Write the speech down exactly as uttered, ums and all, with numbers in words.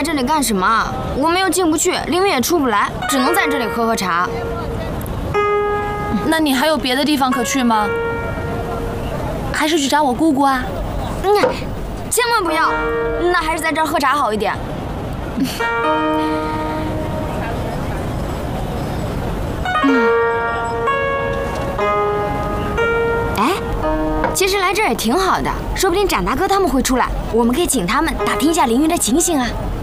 来这里干什么？我们又进不去，凌云也出不来，只能在这里喝喝茶。 那你还有别的地方可去吗？还是去找我姑姑啊？ 嗯，千万不要，那还是在这儿喝茶好一点。嗯。哎，其实来这儿也挺好的，说不定展大哥他们会出来，我们可以请他们打听一下凌云的情形啊。